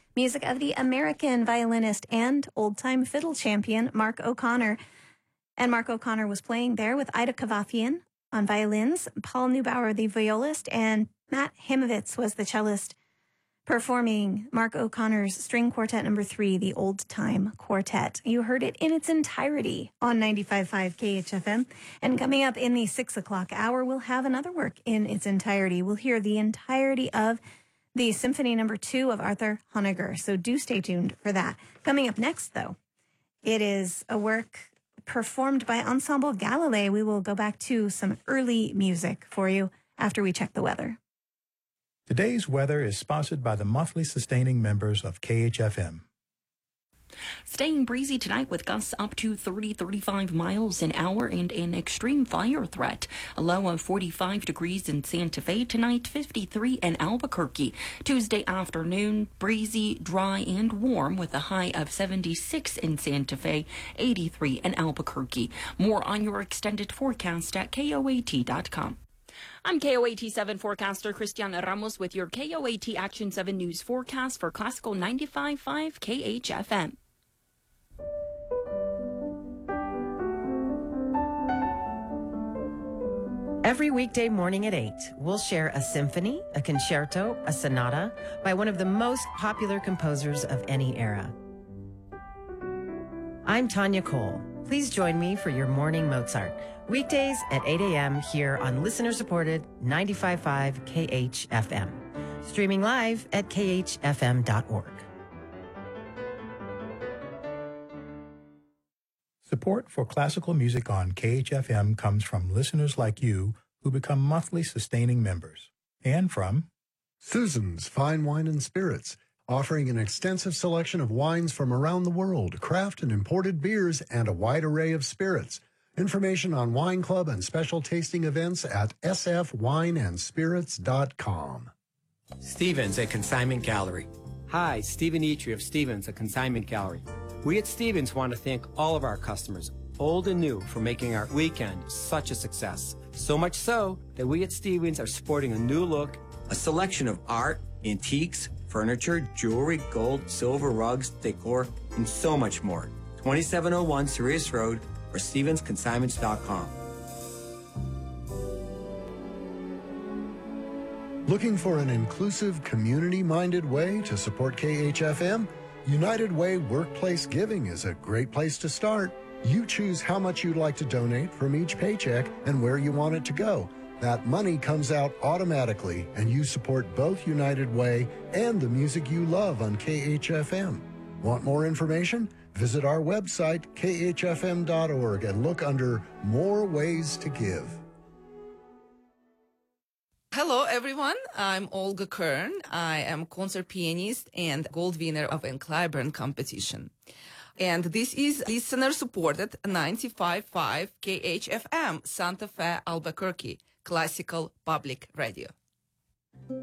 Music of the American violinist and old-time fiddle champion Mark O'Connor. And Mark O'Connor was playing there with Ida Kavafian on violins, Paul Neubauer, the violist, and Matt Himovitz was the cellist, performing Mark O'Connor's String Quartet No. 3, the Old Time Quartet. You heard it in its entirety on 95.5 KHFM. And coming up in the 6 o'clock hour, we'll have another work in its entirety. We'll hear the entirety of the Symphony No. 2 of Arthur Honegger. So do stay tuned for that. Coming up next, though, it is a work performed by Ensemble Galilei. We will go back to some early music for you after we check the weather. Today's weather is sponsored by the monthly sustaining members of KHFM. Staying breezy tonight with gusts up to 30-35 miles an hour and an extreme fire threat. A low of 45 degrees in Santa Fe tonight, 53 in Albuquerque. Tuesday afternoon, breezy, dry, and warm with a high of 76 in Santa Fe, 83 in Albuquerque. More on your extended forecast at KOAT.com. I'm KOAT 7 forecaster Cristiana Ramos with your KOAT Action 7 News forecast for Classical 95.5 KHFM. Every weekday morning at 8, we'll share a symphony, a concerto, a sonata by one of the most popular composers of any era. I'm Tanya Cole. Please join me for your morning Mozart. Weekdays at 8 a.m. here on listener-supported 95.5 KHFM. Streaming live at khfm.org. Support for classical music on KHFM comes from listeners like you who become monthly sustaining members. And from Susan's Fine Wine and Spirits, offering an extensive selection of wines from around the world, craft and imported beers, and a wide array of spirits. Information on wine club and special tasting events at sfwineandspirits.com. Stevens at Consignment Gallery. Hi, Stephen Eitri of Stevens at Consignment Gallery. We at Stevens want to thank all of our customers, old and new, for making our weekend such a success. So much so that we at Stevens are sporting a new look, a selection of art, antiques, furniture, jewelry, gold, silver, rugs, decor, and so much more. 2701 Sirius Road or StevensConsignments.com. Looking for an inclusive, community-minded way to support KHFM? United Way Workplace Giving is a great place to start. You choose how much you'd like to donate from each paycheck and where you want it to go. That money comes out automatically, and you support both United Way and the music you love on KHFM. Want more information? Visit our website, khfm.org, and look under More Ways to Give. Hello, everyone. I'm Olga Kern. I am concert pianist and gold winner of a Clyburn competition. And this is listener-supported 95.5 KHFM, Santa Fe, Albuquerque, classical public radio.